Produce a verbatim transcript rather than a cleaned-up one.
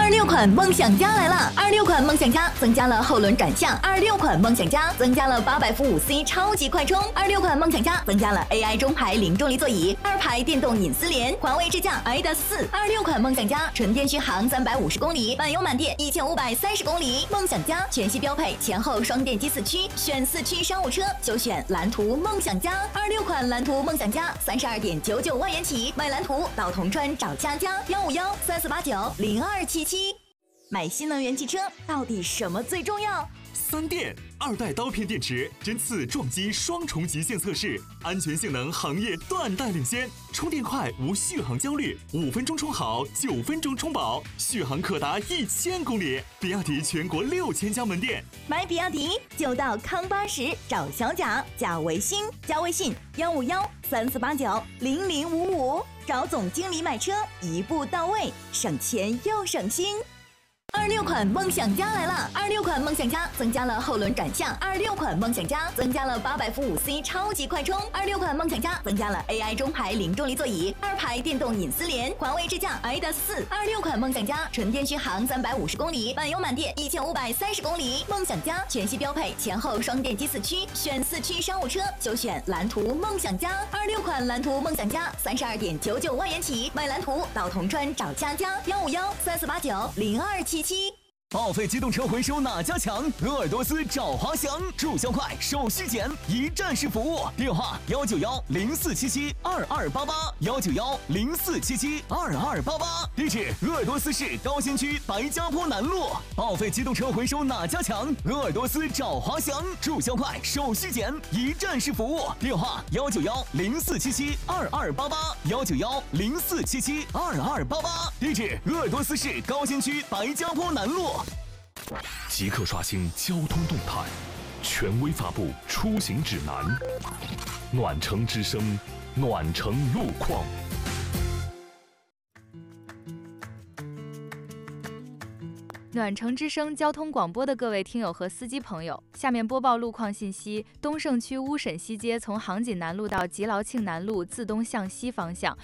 二六款梦想家来了！二六款梦想家增加了后轮转向，二六款梦想家增加了八百伏五 C 超级快充，二六款梦想家增加了 A I 中排零重力座椅，二排电动隐私联，环卫智驾 I D A 四。二六款梦想家纯电续航三百五十公里，满油满电一千五百三十公里。梦想家全系标配前后双电机四驱，选四驱商务车就选蓝图梦想家。二六款蓝图梦想家三十二点九九万元起，买蓝图到铜川找佳佳幺五幺三四八九零二七七。买新能源汽车到底什么最重要？ 三电二代刀片电池针刺撞击双重极限测试，安全性能行业断代领先，充电快无续航焦虑，五分钟充好，九分钟充饱，续航可达一千公里。比亚迪全国六千家门店， 买比亚迪就到康巴什找小贾，加微信加微信幺五幺三四八九零零五五，找总经理买车一步到位，省钱又省心。二六款梦想家来了！二六款梦想家增加了后轮转向，二六款梦想家增加了八百伏五 C 超级快充，二六款梦想家增加了 A I 中排零重力座椅，二排电动隐私联，环卫智驾 I D A 四。二六款梦想家纯电续航三百五十公里，满油满电一千五百三十公里。梦想家全系标配前后双电机四驱，选四驱商务车就选蓝图梦想家。二六款蓝图梦想家三十二点九九万元起，买蓝图到铜川找佳佳幺五幺三四八九零二七七。 报废机动车回收哪家强？鄂尔多斯找华翔，注销快，手续简，一站式服务。电话幺九幺零四七七二二八八幺九幺零四七七二二八八。地址：鄂尔多斯市高新区白家坡南路。报废机动车回收哪家强？鄂尔多斯找华翔，注销快，手续简，一站式服务。电话幺九幺零四七七二二八八幺九幺零四七七二二八八。地址：鄂尔多斯市高新区白家坡南路。 即刻刷新交通动态，权威发布出行指南。暖城之声，暖城路况。 暖城之声交通广播的各位听友和司机朋友，下面播报路况信息。东胜区乌沈西街从杭锦南路到吉劳庆南路自东向西方向，